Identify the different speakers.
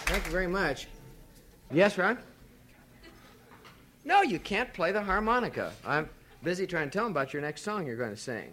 Speaker 1: Thank you very much. Yes, Ron? No, you can't play the harmonica. I'm busy trying to tell him about your next song you're going to sing.